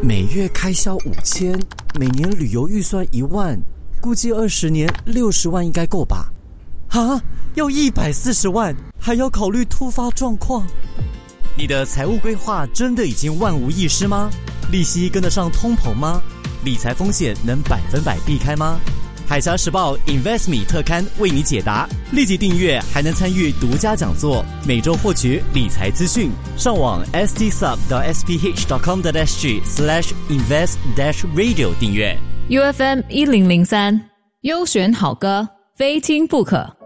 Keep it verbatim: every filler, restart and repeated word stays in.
每月开销五千，每年旅游预算一万，估计二十年六十万应该够吧？啊，要一百四十万，还要考虑突发状况。你的财务规划真的已经万无一失吗？利息跟得上通膨吗？理财风险能百分百避开吗？海峡时报 InvestMe 特刊为你解答，立即订阅还能参与独家讲座，每周获取理财资讯。上网 s t sub dot s p h dot com dot s g slash invest dash radio 订阅。 U F M 一零零三，优选好歌，非听不可。